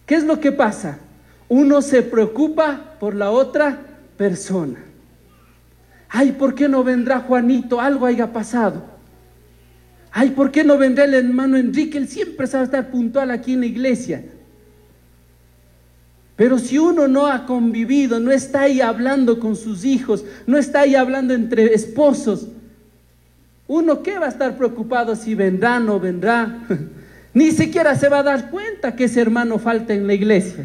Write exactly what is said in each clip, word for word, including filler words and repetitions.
¿Qué es lo que pasa? Uno se preocupa por la otra persona. Ay, ¿por qué no vendrá Juanito? Algo haya pasado. Ay, ¿por qué no vendrá el hermano Enrique? Él siempre sabe estar puntual aquí en la iglesia. Pero si uno no ha convivido, no está ahí hablando con sus hijos, no está ahí hablando entre esposos, ¿uno qué va a estar preocupado si vendrá o no vendrá? Ni siquiera se va a dar cuenta que ese hermano falta en la iglesia.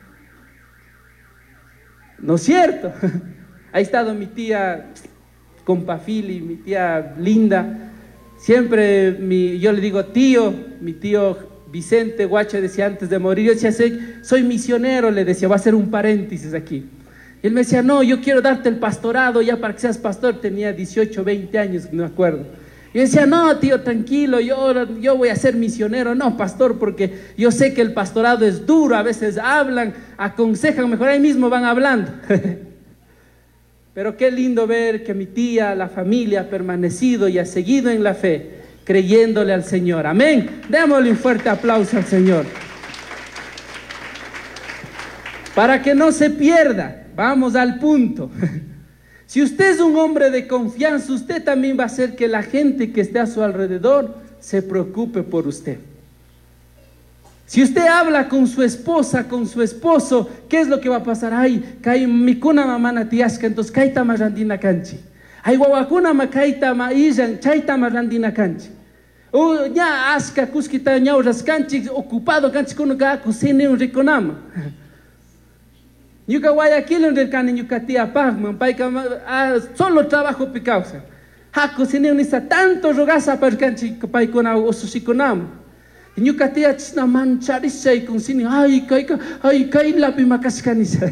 ¿No es cierto? Ha estado mi tía Compafili, mi tía Linda. Siempre mi, yo le digo tío, mi tío Vicente Guacho decía antes de morir, yo decía, soy, soy misionero, le decía, va a ser un paréntesis aquí. Y él me decía, no, yo quiero darte el pastorado ya para que seas pastor. Tenía dieciocho, veinte años, no me acuerdo. Y decía, no, tío, tranquilo, yo, yo voy a ser misionero. No, pastor, porque yo sé que el pastorado es duro, a veces hablan, aconsejan, mejor ahí mismo van hablando. Pero qué lindo ver que mi tía, la familia ha permanecido y ha seguido en la fe, creyéndole al Señor. Amén. Démosle un fuerte aplauso al Señor. Para que no se pierda, vamos al punto. Si usted es un hombre de confianza, usted también va a hacer que la gente que esté a su alrededor se preocupe por usted. Si usted habla con su esposa, con su esposo, ¿qué es lo que va a pasar? Ay, kai mikuna mamana tiasca, entonces kaita marandina canchi. Ay, guawakuna ma kaita ma iyan, chaita marandina canchi. O ya aska kuskita ñauras canchi, ocupado canchi kuno ka kusine un riconama. Yuka Guayaquil en el cane Yucatia Pagman, paika solo trabajo picausa. Haku sine unisa tanto rogasa para canchi paikona osusikonam. Yucatia chna mancharisha y con sine ay kai ay kai la pimakaskanisa.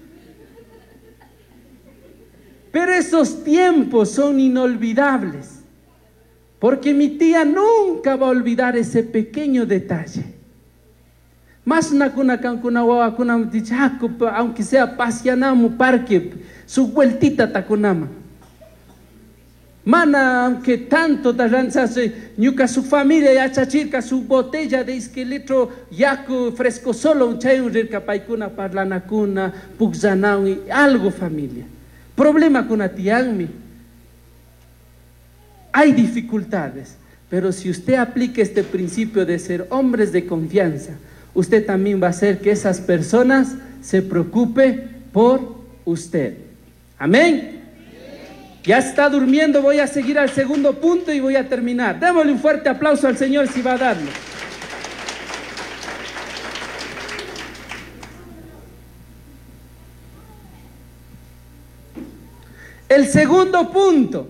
Pero esos tiempos son inolvidables, porque mi tía nunca va a olvidar ese pequeño detalle. Más nakuna kankuna wawa kuna mtichaku, aunque sea paseanamu parque, su vueltita takunama. Mana, aunque tanto taranzase, ñuka su familia ya chachirka su botella de esqueleto yaku fresco solo un chay un rirka paikuna parlanakuna, pugzanau y algo familia. Problema con atiangmi. Hay dificultades, pero si usted aplica este principio de ser hombres de confianza, usted también va a hacer que esas personas se preocupen por usted. Amén. Ya está durmiendo, voy a seguir al segundo punto y voy a terminar. Démosle un fuerte aplauso al Señor si va a darlo. El segundo punto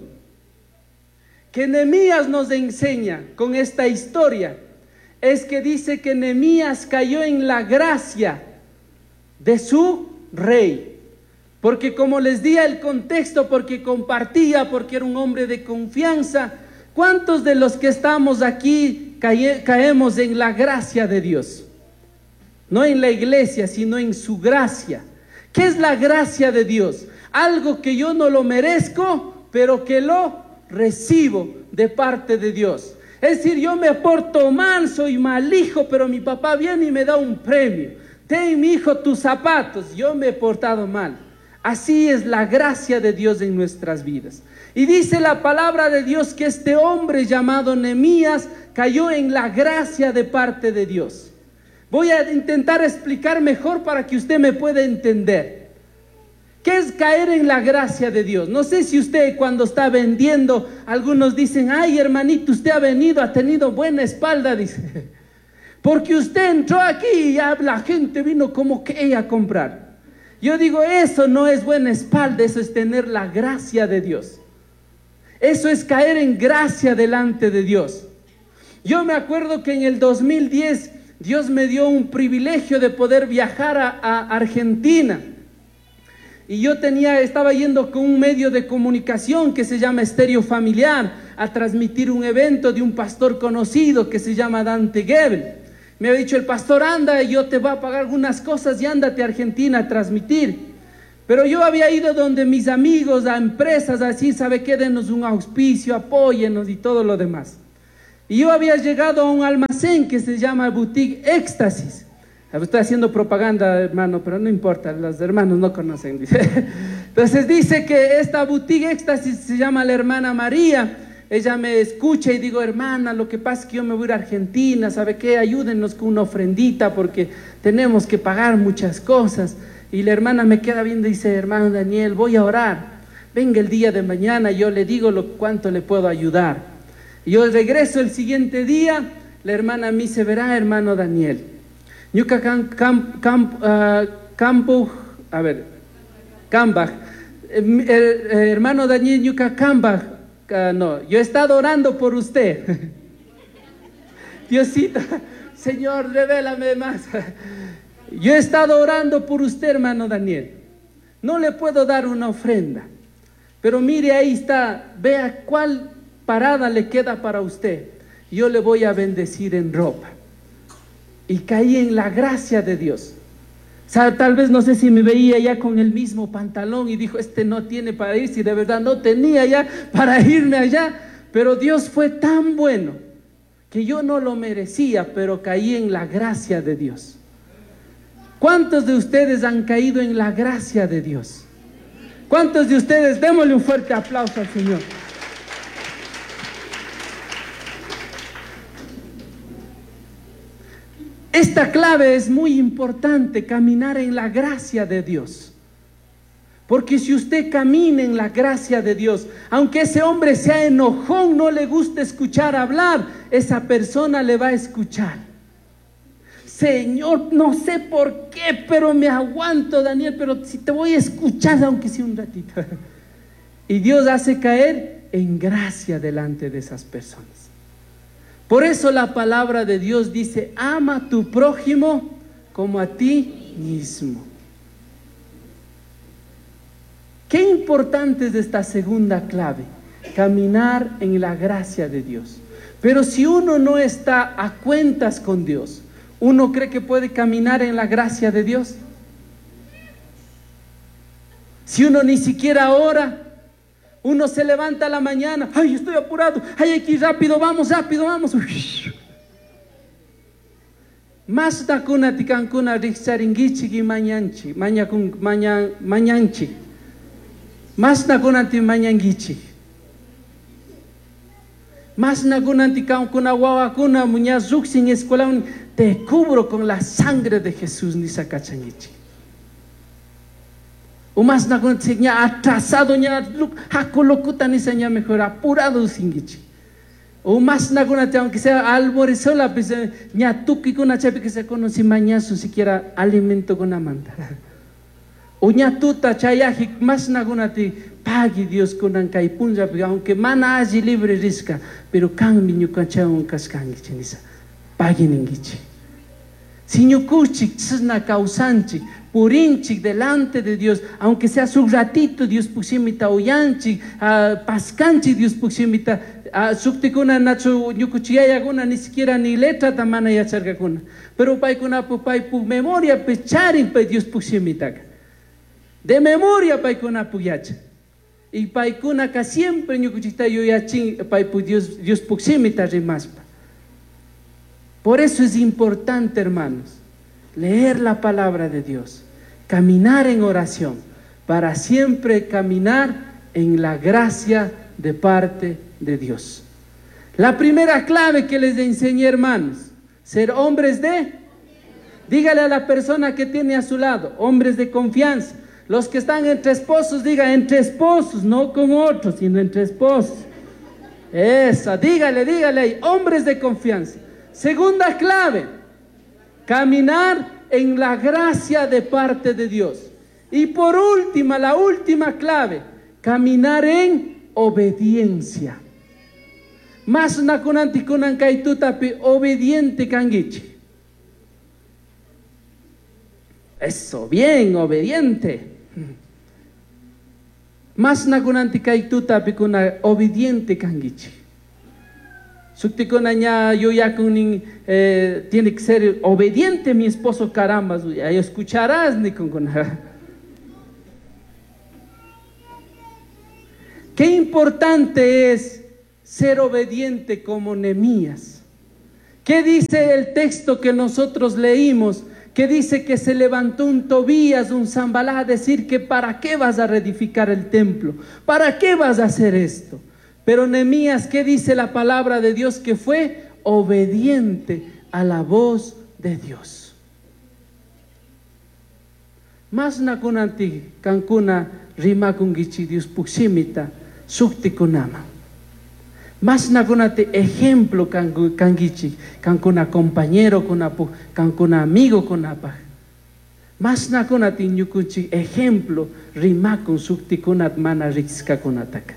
que Nehemías nos enseña con esta historia es que dice que Nehemías cayó en la gracia de su rey. Porque como les di el contexto, porque compartía, porque era un hombre de confianza, ¿cuántos de los que estamos aquí cae, caemos en la gracia de Dios? No en la iglesia, sino en su gracia. ¿Qué es la gracia de Dios? Algo que yo no lo merezco, pero que lo recibo de parte de Dios. Es decir, yo me porto mal, soy mal hijo, pero mi papá viene y me da un premio. Ten, mi hijo, tus zapatos. Yo me he portado mal. Así es la gracia de Dios en nuestras vidas. Y dice la palabra de Dios que este hombre llamado Nehemías cayó en la gracia de parte de Dios. Voy a intentar explicar mejor para que usted me pueda entender. ¿Qué es caer en la gracia de Dios? No sé si usted cuando está vendiendo, algunos dicen, ay hermanito, usted ha venido, ha tenido buena espalda, dice. Porque usted entró aquí y ya la gente vino como que ella a comprar. Yo digo, eso no es buena espalda, eso es tener la gracia de Dios. Eso es caer en gracia delante de Dios. Yo me acuerdo que en el dos mil diez Dios me dio un privilegio de poder viajar a, a Argentina. Y yo tenía, estaba yendo con un medio de comunicación que se llama Estéreo Familiar a transmitir un evento de un pastor conocido que se llama Dante Gebel. Me había dicho el pastor, anda, yo te voy a pagar algunas cosas y ándate a Argentina a transmitir. Pero yo había ido donde mis amigos, a empresas, así, ¿sabe qué? Denos un auspicio, apóyennos y todo lo demás. Y yo había llegado a un almacén que se llama Boutique Éxtasis. Estoy haciendo propaganda, hermano, pero no importa, los hermanos no conocen, dice. Entonces dice que esta boutique éxtasis se llama la hermana María. Ella me escucha y digo, hermana, lo que pasa es que yo me voy a ir a Argentina, ¿sabe qué? Ayúdenos con una ofrendita porque tenemos que pagar muchas cosas. Y la hermana me queda viendo y dice, hermano Daniel, voy a orar. Venga el día de mañana, yo le digo lo cuánto le puedo ayudar. Y yo regreso el siguiente día, la hermana me dice, verá, hermano Daniel, Ñuka cam, cam, cam, uh, campo, a ver, Cambaj, eh, eh, hermano Daniel Ñuka Cambaj, uh, no, yo he estado orando por usted. Diosito, Señor, revélame más. Yo he estado orando por usted, hermano Daniel. No le puedo dar una ofrenda, pero mire, ahí está, vea cuál parada le queda para usted. Yo le voy a bendecir en ropa. Y caí en la gracia de Dios. O sea, tal vez no sé si me veía ya con el mismo pantalón y dijo, este no tiene para ir, si de verdad no tenía ya para irme allá. Pero Dios fue tan bueno que yo no lo merecía, pero caí en la gracia de Dios. ¿Cuántos de ustedes han caído en la gracia de Dios? ¿Cuántos de ustedes? Démosle un fuerte aplauso al Señor. Esta clave es muy importante, caminar en la gracia de Dios. Porque si usted camina en la gracia de Dios, aunque ese hombre sea enojón, no le gusta escuchar hablar, esa persona le va a escuchar. Señor, no sé por qué, pero me aguanto, Daniel, pero si te voy a escuchar, aunque sea un ratito. Y Dios hace caer en gracia delante de esas personas. Por eso la palabra de Dios dice, ama a tu prójimo como a ti mismo. Qué importante es esta segunda clave, caminar en la gracia de Dios. Pero si uno no está a cuentas con Dios, ¿uno cree que puede caminar en la gracia de Dios? Si uno ni siquiera ora, uno se levanta a la mañana, ay, estoy apurado, ay, aquí rápido, vamos, rápido, vamos. Más da kuna tikan kuna rixaringichi gi mañanchi, mañanchi. Más da kuna ti mañangichi. Más da kuna tikan kuna wawa kuna muñazuk sin escuela, te cubro con la sangre de Jesús ni sacachangichi. O más na con seña atrasado ña hakolokuta ni seña mejor apurado singichi. O más na con aunque sea almorzó la pues ña tuki con achapi que se conoce mañazo siquiera alimento con amanda. O ña tuta chayaji más na con ti pagi Dios con ankai punja aunque mana allí libre risca pero kan miñu kacha un kaskangichi nisa pagi ningichi. Siñukuchik tsna causanchi purinchik delante de Dios, aunque sea su ratito Dios pusimita oyanchik, uh, pascanchik Dios pusimita, uh, suktikuna nacho ñukuchiyayaguna ni siquiera ni letra tamana yachargakuna, pero paikuna pu pai pu memoria pecharin pa Dios pusimita, de memoria paikuna pu yacha, y paikuna ka siempre ñukuchita yo yachin pai pu Dios Dios pusimita rimaspa. Por eso es importante, hermanos, leer la palabra de Dios, caminar en oración, para siempre caminar en la gracia de parte de Dios. La primera clave que les enseñé, hermanos, ser hombres de, dígale a la persona que tiene a su lado, hombres de confianza. Los que están entre esposos, diga entre esposos, no con otros, sino entre esposos. Esa, dígale, dígale, hombres de confianza. Segunda clave, caminar en la gracia de parte de Dios. Y por última, la última clave, caminar en obediencia. Más nakunanti kunan kaitutapi obediente kangichi. Eso, bien, obediente. Más nakunanti kaitutapi kuna obediente kangichi. Suktikona yo ya kunin eh, tiene que ser obediente mi esposo, caramba, ya escucharás ni con con. Qué importante es ser obediente como Nehemías. ¿Qué dice el texto que nosotros leímos? que dice que se levantó un Tobías, un Sanballat a decir que ¿para qué vas a reedificar el templo? ¿Para qué vas a hacer esto? Pero Nehemías, ¿qué dice la palabra de Dios? Que fue obediente a la voz de Dios. Mas nakunanti kankuna rimakungichi Dios puximita sukti kunama. Mas nakunati ejemplo kangichi kankuna compañero kunapu kankuna amigo kunapa. Mas nakunati nyukunchi ejemplo rimakun sukti kunat mana rikska kunataka.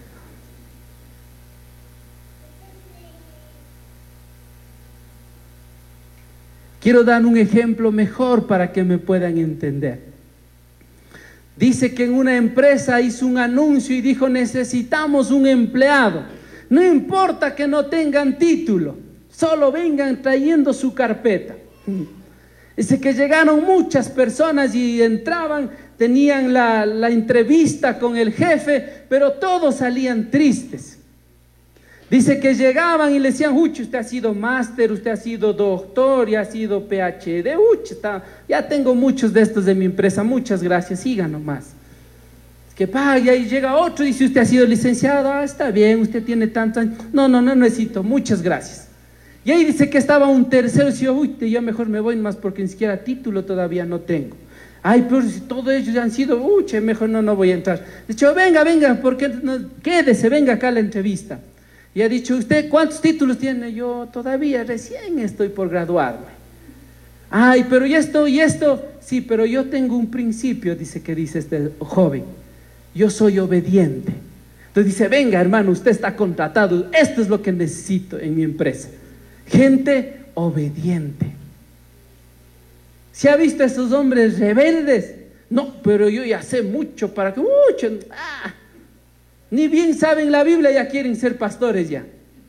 Quiero dar un ejemplo mejor para que me puedan entender. Dice que en una empresa hizo un anuncio y dijo: necesitamos un empleado. No importa que no tengan título, solo vengan trayendo su carpeta. Dice que llegaron muchas personas y entraban, tenían la, la entrevista con el jefe, pero todos salían tristes. Dice que llegaban y le decían: uy, usted ha sido máster, usted ha sido doctor y ha sido P H D, uy, está, ya tengo muchos de estos de mi empresa, muchas gracias, siga nomás. Es que paga, y llega otro y dice: usted ha sido licenciado, ah, está bien, usted tiene tantos años, no, no, no necesito, muchas gracias. Y ahí dice que estaba un tercero y decía: uy, yo mejor me voy más porque ni siquiera título todavía no tengo. Ay, pero si todos ellos han sido, uy, mejor no, no voy a entrar. Dice: venga, venga, porque no, quédese, venga acá a la entrevista. Y ha dicho: ¿usted cuántos títulos tiene? Yo todavía recién estoy por graduarme. Ay, pero y esto, y esto. Sí, pero yo tengo un principio, dice que dice este joven. Yo soy obediente. Entonces dice: venga, hermano, usted está contratado. Esto es lo que necesito en mi empresa. Gente obediente. ¿Se ha visto a esos hombres rebeldes? No, pero yo ya sé mucho para que... Mucho, ah, ni bien saben la Biblia, ya quieren ser pastores ya.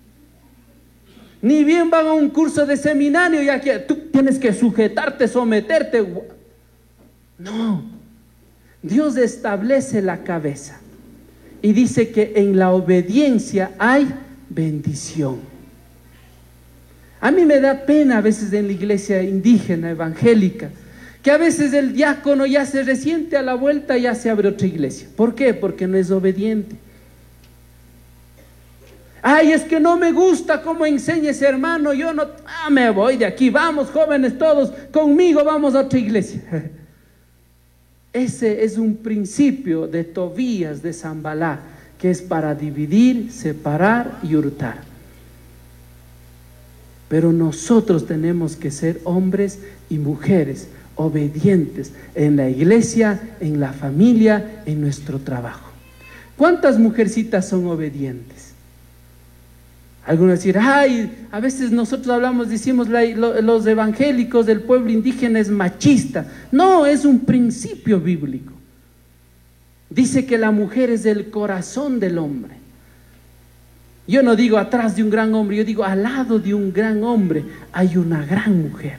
Ni bien van a un curso de seminario, ya quieren, tú tienes que sujetarte, someterte. No, Dios establece la cabeza y dice que en la obediencia hay bendición. A mí me da pena a veces en la iglesia indígena, evangélica, que a veces el diácono ya se resiente a la vuelta y ya se abre otra iglesia. ¿Por qué? Porque no es obediente. Ay, es que no me gusta cómo enseña ese hermano, yo no, ah, me voy de aquí, vamos jóvenes todos, conmigo vamos a otra iglesia. Ese es un principio de Tobías, de Sanballat, que es para dividir, separar y hurtar. Pero nosotros tenemos que ser hombres y mujeres obedientes en la iglesia, en la familia, en nuestro trabajo. ¿Cuántas mujercitas son obedientes? Algunos decir: ay, a veces nosotros hablamos, decimos la, lo, los evangélicos del pueblo indígena es machista. No, es un principio bíblico. Dice que la mujer es el corazón del hombre. Yo no digo atrás de un gran hombre, yo digo al lado de un gran hombre hay una gran mujer.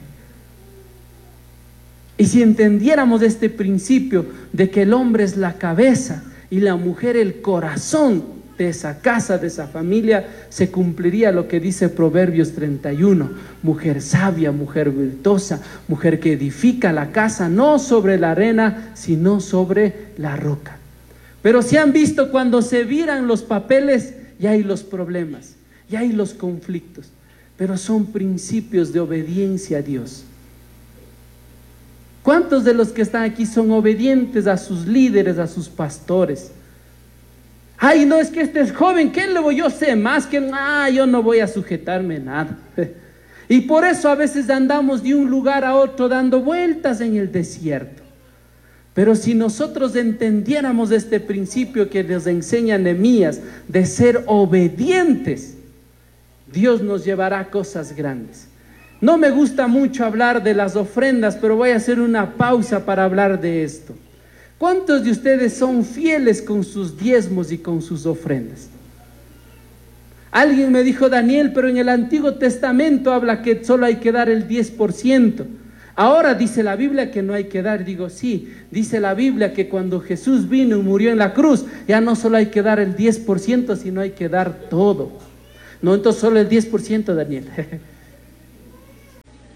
Y si entendiéramos este principio de que el hombre es la cabeza y la mujer el corazón de esa casa, de esa familia, se cumpliría lo que dice Proverbios treinta y uno: mujer sabia, mujer virtuosa, mujer que edifica la casa no sobre la arena, sino sobre la roca. Pero si han visto, cuando se viran los papeles, ya hay los problemas, ya hay los conflictos, pero son principios de obediencia a Dios. ¿Cuántos de los que están aquí son obedientes a sus líderes, a sus pastores? Ay, no, es que este es joven, ¿qué le voy? Yo sé más que, ah, yo no voy a sujetarme nada. Y por eso a veces andamos de un lugar a otro dando vueltas en el desierto. Pero si nosotros entendiéramos este principio que nos enseña Nehemías de ser obedientes, Dios nos llevará a cosas grandes. No me gusta mucho hablar de las ofrendas, pero voy a hacer una pausa para hablar de esto. ¿Cuántos de ustedes son fieles con sus diezmos y con sus ofrendas? Alguien me dijo: Daniel, pero en el Antiguo Testamento habla que solo hay que dar el diez por ciento. Ahora dice la Biblia que no hay que dar. Digo: sí, dice la Biblia que cuando Jesús vino y murió en la cruz, ya no solo hay que dar el diez por ciento, sino hay que dar todo. No, entonces solo el diez por ciento, Daniel.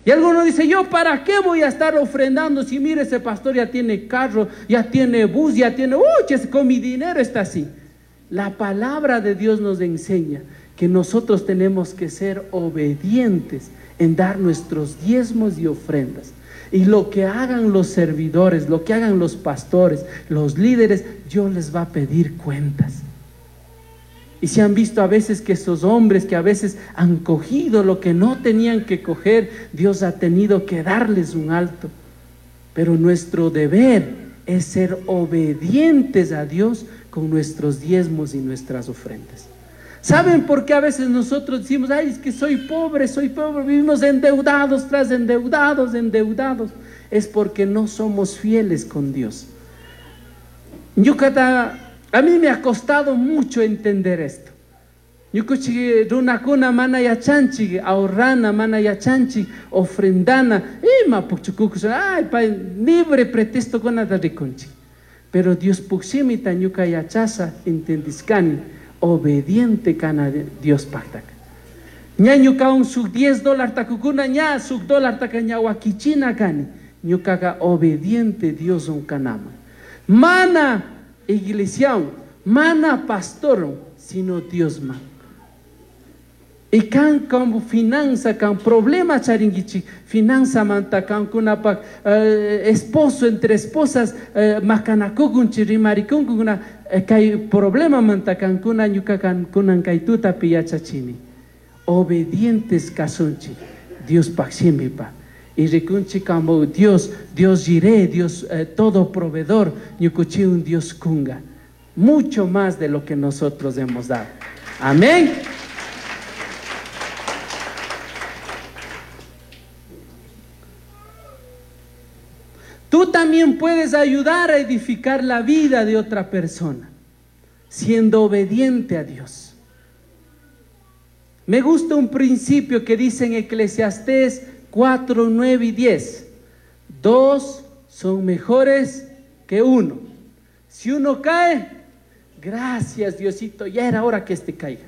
Y alguno dice, yo para qué voy a estar ofrendando si mire ese pastor ya tiene carro, ya tiene bus, ya tiene, uy, con mi dinero está así. La palabra de Dios nos enseña que nosotros tenemos que ser obedientes en dar nuestros diezmos y ofrendas. Y lo que hagan los servidores, lo que hagan los pastores, los líderes, Dios les va a pedir cuentas. Y se han visto a veces que esos hombres que a veces han cogido lo que no tenían que coger, Dios ha tenido que darles un alto. Pero nuestro deber es ser obedientes a Dios con nuestros diezmos y nuestras ofrendas. ¿Saben por qué a veces nosotros decimos, ay, es que soy pobre, soy pobre, vivimos endeudados tras endeudados, endeudados? Es porque no somos fieles con Dios. Yo cada... A mí me ha costado mucho entender esto. Yo cuchi runa kuna mana ya chanchi, ahorrana mana ya chanchi, ofrendana, y ma puchucucus, ay, pa libre pretexto con nada de conchi. Pero Dios puximita ñuka ya chasa entendiscani, obediente cana Dios pactac. Ña ñuka un suk diez dólar tacucuna, ña suk dólar tacaña wakichina cani, ñuka ga obediente Dios un canama. Mana iglesia, mana pastor, sino Dios man. Y can como finanza, can problema charingichi, finanza manta, can kuna pa uh, esposo entre esposas, uh, makanakugun chirimarikun kuna uh, kai problema manta can kuna nyuka can kunan kaituta piyachachini. Obedientes kasunchi, Dios paximi pa. Y recunchi como Dios, Dios jiré, Dios eh, todo proveedor, ñucuchi un Dios kunga, mucho más de lo que nosotros hemos dado. Amén. Tú también puedes ayudar a edificar la vida de otra persona, siendo obediente a Dios. Me gusta un principio que dice en Eclesiastés cuatro, nueve y diez. Dos son mejores que uno. Si uno cae, gracias Diosito, ya era hora que este caiga.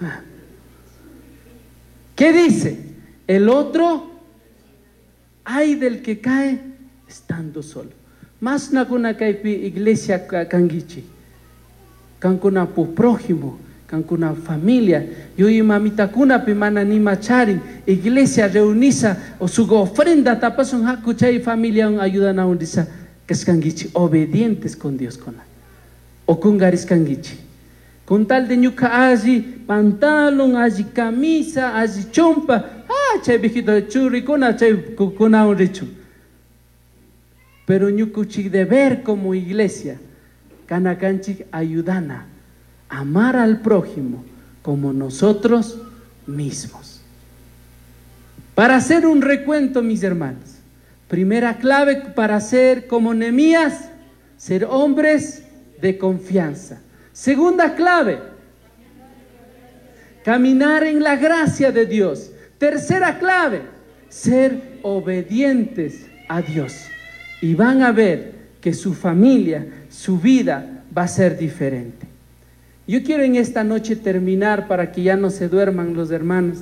¿Qué dice? El otro, ay del que cae estando solo. Más na kuna kaipi iglesia kangichi, kankuna pu prójimo, kankuna familia. Yo y mamita kuna pimana ni macharin, iglesia reunisa o su ofrenda tapas un hakucha y familia un ayudan a un disa que es kangichi, obedientes con Dios con o con garis kangichi. Con tal de ñuka allí pantalón, allí camisa, allí chompa, ah, chay viejito de churri, kuna chay kuna un richu. Pero ñukuchi deber como iglesia, kanakanchi ayudana, amar al prójimo como nosotros mismos. Para hacer un recuento, mis hermanos, primera clave para ser como Nehemías, ser hombres de confianza. Segunda clave, caminar en la gracia de Dios. Tercera clave, ser obedientes a Dios. Y van a ver que su familia, su vida va a ser diferente. Yo quiero en esta noche terminar para que ya no se duerman los hermanos.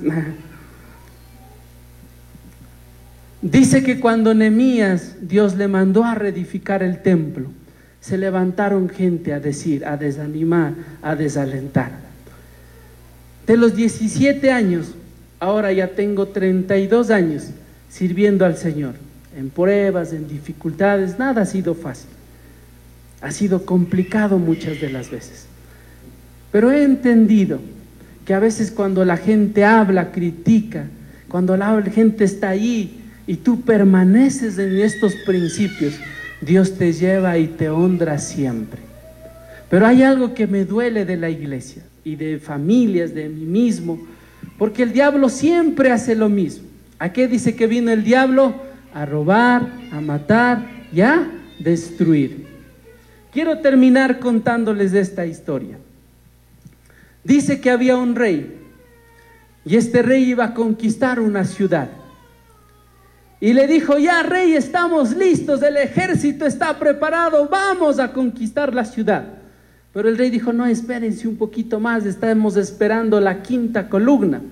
Dice que cuando Nehemías, Dios le mandó a reedificar el templo, se levantaron gente a decir, a desanimar, a desalentar. De los diecisiete años, ahora ya tengo treinta y dos años sirviendo al Señor. En pruebas, en dificultades, nada ha sido fácil. Ha sido complicado muchas de las veces. Pero he entendido que a veces cuando la gente habla, critica, cuando la gente está ahí y tú permaneces en estos principios, Dios te lleva y te honra siempre. Pero hay algo que me duele de la iglesia y de familias, de mí mismo, porque el diablo siempre hace lo mismo. ¿A qué dice que vino el diablo? A robar, a matar y a destruir. Quiero terminar contándoles esta historia. Dice que había un rey y este rey iba a conquistar una ciudad. Y le dijo, ya rey, estamos listos, el ejército está preparado, vamos a conquistar la ciudad. Pero el rey dijo, no, espérense un poquito más, estamos esperando la quinta columna,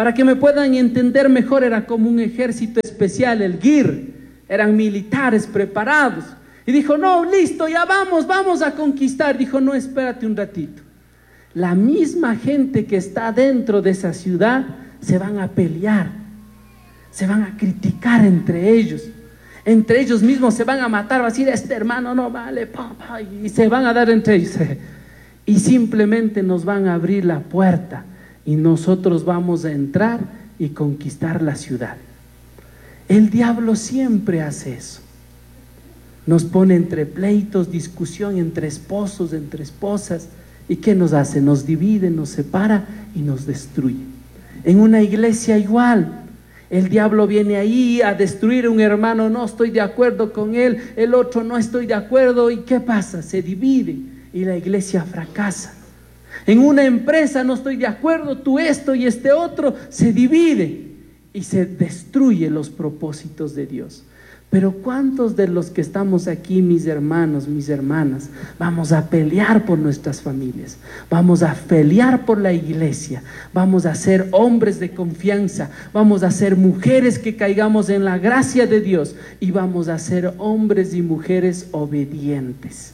Para que me puedan entender mejor, era como un ejército especial, el G I R. Eran militares preparados. Y dijo, no, listo, ya vamos, vamos a conquistar. Dijo, no, espérate un ratito. La misma gente que está dentro de esa ciudad se van a pelear, se van a criticar entre ellos. Entre ellos mismos se van a matar, va a decir, este hermano no vale, papá, y se van a dar entre ellos. Y simplemente nos van a abrir la puerta y nosotros vamos a entrar y conquistar la ciudad. El diablo siempre hace eso. Nos pone entre pleitos, discusión entre esposos, entre esposas. ¿Y qué nos hace? Nos divide, nos separa y nos destruye. En una iglesia igual. El diablo viene ahí a destruir a un hermano, no estoy de acuerdo con él, el otro no estoy de acuerdo. ¿Y qué pasa? Se divide y la iglesia fracasa. En una empresa no estoy de acuerdo, tú esto y este otro, se divide y se destruye los propósitos de Dios. Pero ¿cuántos de los que estamos aquí, mis hermanos, mis hermanas, vamos a pelear por nuestras familias? Vamos a pelear por la iglesia, vamos a ser hombres de confianza, vamos a ser mujeres que caigamos en la gracia de Dios y vamos a ser hombres y mujeres obedientes.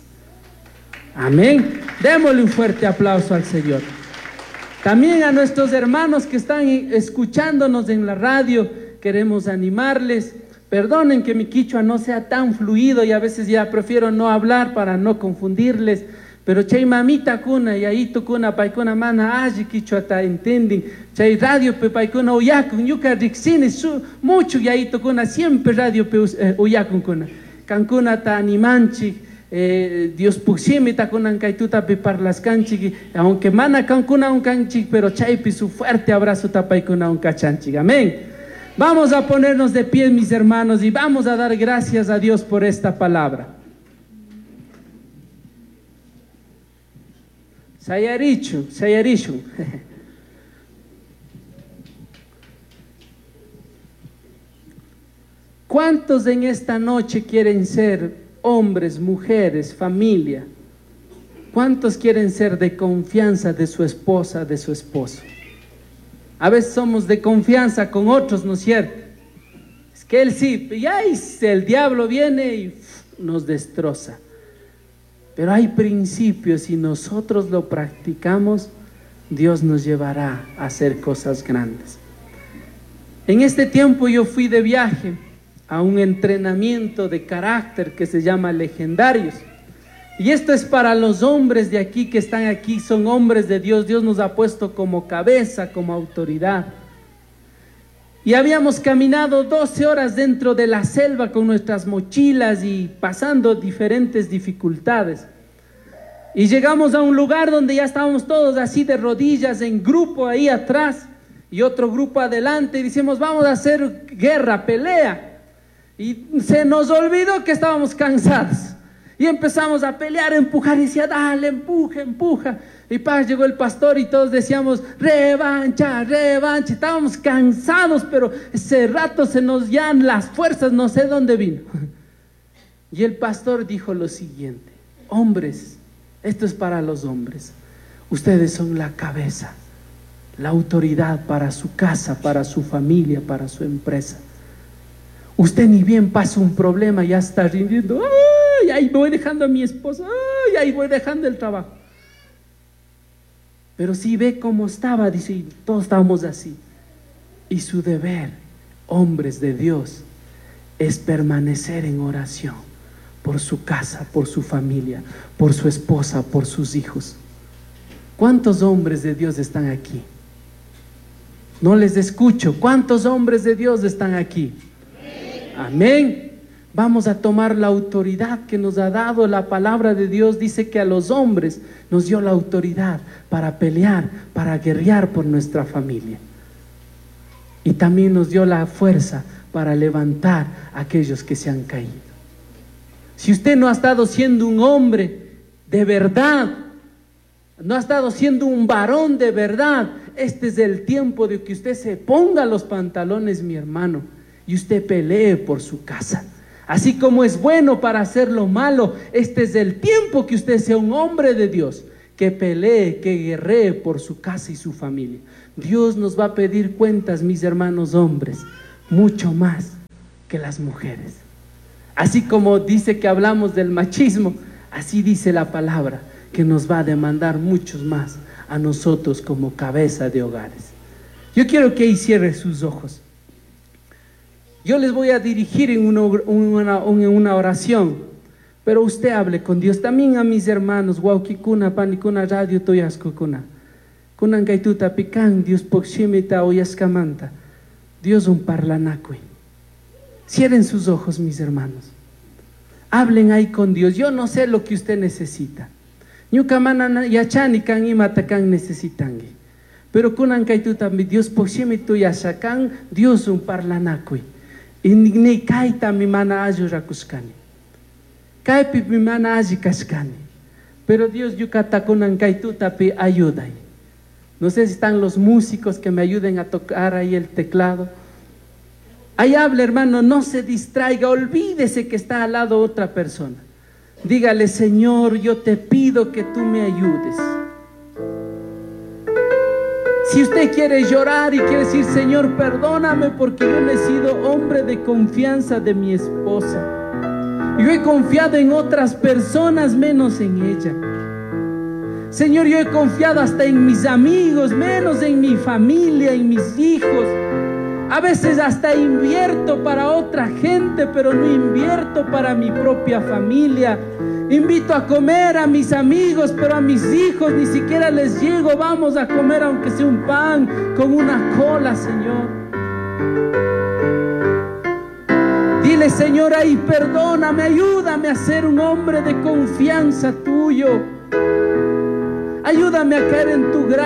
Amén. Démosle un fuerte aplauso al Señor. También a nuestros hermanos que están escuchándonos en la radio, queremos animarles. Perdonen que mi quichua no sea tan fluido y a veces ya prefiero no hablar para no confundirles, pero chay mamita kuna y ahí tu kuna paikuna mana aji quichua ta entienden, chay radio pe paikuna uyakun yuka rixini su mucho y ahí tu kuna siempre radio pe uyakun kuna cancuna ta animanchi. Eh, Dios puximi ta kunan kaituta pe parlas canchi, aunque mana cancuna un canchi, pero chay pi su fuerte abrazo ta paikuna un cachanchi. Amén. Vamos a ponernos de pie, mis hermanos, y vamos a dar gracias a Dios por esta palabra. Sayarichu, Sayarichu. ¿Cuántos en esta noche quieren ser hombres, mujeres, familia? ¿Cuántos quieren ser de confianza de su esposa, de su esposo? A veces somos de confianza con otros, ¿no es cierto? Es que él sí, y ahí el diablo viene y nos destroza. Pero hay principios y nosotros lo practicamos, Dios nos llevará a hacer cosas grandes. En este tiempo yo fui de viaje a un entrenamiento de carácter que se llama Legendarios. Y esto es para los hombres de aquí que están aquí, son hombres de Dios. Dios nos ha puesto como cabeza, como autoridad. Y habíamos caminado doce horas dentro de la selva con nuestras mochilas y pasando diferentes dificultades. Y llegamos a un lugar donde ya estábamos todos así de rodillas en grupo ahí atrás y otro grupo adelante y decimos, vamos a hacer guerra, pelea. Y se nos olvidó que estábamos cansados. Y empezamos a pelear, a empujar, y decía, dale, empuja, empuja. Y paz, llegó el pastor y todos decíamos, revancha, revancha. Estábamos cansados, pero ese rato se nos dan las fuerzas, no sé dónde vino. Y el pastor dijo lo siguiente, hombres, esto es para los hombres. Ustedes son la cabeza, la autoridad para su casa, para su familia, para su empresa. Usted ni bien pasa un problema, ya está rindiendo. ¡Ay! Ahí voy dejando a mi esposa. ¡Ay! Ahí voy dejando el trabajo. Pero si ve cómo estaba, dice, todos estábamos así. Y su deber, hombres de Dios, es permanecer en oración por su casa, por su familia, por su esposa, por sus hijos. ¿Cuántos hombres de Dios están aquí? No les escucho. ¿Cuántos hombres de Dios están aquí? Amén. Vamos a tomar la autoridad que nos ha dado la palabra de Dios. Dice que a los hombres nos dio la autoridad para pelear, para guerrear por nuestra familia. Y también nos dio la fuerza para levantar a aquellos que se han caído. Si usted no ha estado siendo un hombre de verdad, no ha estado siendo un varón de verdad, este es el tiempo de que usted se ponga los pantalones, mi hermano, y usted pelee por su casa. Así como es bueno para hacer lo malo, este es el tiempo que usted sea un hombre de Dios, que pelee, que guerree por su casa y su familia. Dios nos va a pedir cuentas, mis hermanos hombres, mucho más que las mujeres. Así como dice que hablamos del machismo, así dice la palabra, que nos va a demandar muchos más a nosotros como cabeza de hogares. Yo quiero que ahí cierre sus ojos. Yo les voy a dirigir en una, una, una oración, pero usted hable con Dios. También a mis hermanos, Huauquicuna, Panicuna, Radio Toyascocuna, Kunan Gaituta, Pican, Dios Poximita, Oyascamanta, Dios un parlanacui. Cierren sus ojos, mis hermanos. Hablen ahí con Dios. Yo no sé lo que usted necesita. Ñukamana yachani kan imatakan necesitangi. Pero kunan kaituta mi Dios poximitu yashakan Dios un parlanacui. Y ni kaita mi mana ayurakuskani. Kaipi mi mana ayikashkani. Pero Dios yukata kunan kaituta pi ayuda. No sé si están los músicos que me ayuden a tocar ahí el teclado. Ahí habla, hermano, no se distraiga, olvídese que está al lado otra persona. Dígale: Señor, yo te pido que tú me ayudes. Si usted quiere llorar y quiere decir: Señor, perdóname porque yo no he sido hombre de confianza de mi esposa. Yo he confiado en otras personas menos en ella. Señor, yo he confiado hasta en mis amigos, menos en mi familia, en mis hijos. A veces hasta invierto para otra gente, pero no invierto para mi propia familia. Invito a comer a mis amigos, pero a mis hijos ni siquiera les llego. Vamos a comer aunque sea un pan con una cola, Señor. Dile: Señor, ahí perdóname, ayúdame a ser un hombre de confianza tuyo. Ayúdame a caer en tu gracia.